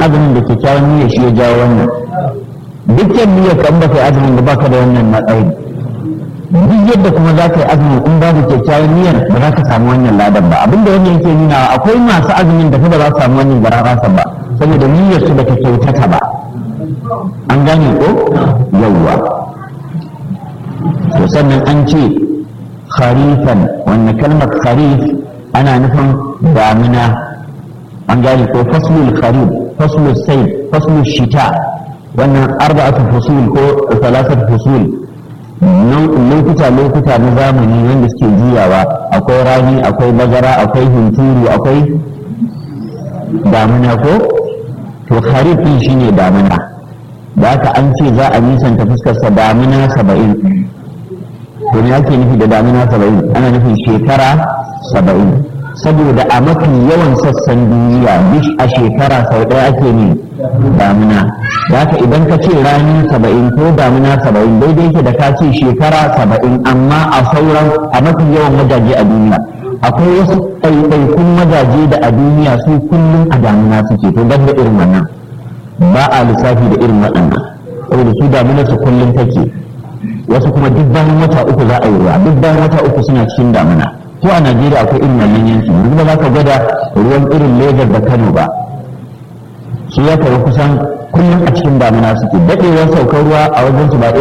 azumin da kyakkyawan niyya shi ya jawo wannan. Dukkan niyyar kan ba kai azumin da baka da wannan matsayi, duk yadda kuma za ka yi azumin in babu kyakkyawan niyyar ba za ka samu wannan ladan ba. Abinda wannan yake nuna akwai masu azumin da ba za su samu wannan gararasa ba saboda niyyar su ba ta kyautata ba. An gane ko yawwa. To sannan an ce kharifan, wannan kalmar kharif ana nufin damina. An gane ko faslul kharif, faslul sayf, faslul shita, wannan arba'atu fusul ko salasatu fusul, lokuta na zamani wanda suke juyawa. Akwai rani, akwai bazara, akwai hunturu, akwai damina ko to kharif din shine damina. Da haka an ce za a nisanta fuskarsa damina 70. to ne ake nufi da damina 70? Ana nufin shekara 70, saboda a mafi yawan sassan duniya duk a shekara sau ɗaya ake ne damina. Da haka idan ka ce rani 70 ko damina 70 daidai ke da ka ce shekara 70, amma a sauran a mafi yawan wajaje a duniya akwai wasu ɗaiɗaikun wajaje da a duniya su kullum a damina suke. To ban da irin wannan ba a lissafi da irin waɗannan, saboda su damina su kullum take. Wasu kuma duk bayan wata uku za a yi ruwa, duk bayan wata uku suna cikin damina. Ko a Najeriya akwai irin wannan yanki, duk ba za ka gwada ruwan irin Lagos da Kano ba, su ya kawo kusan kullum a cikin damina suke. Daɗewar saukar ruwa a wajen su ba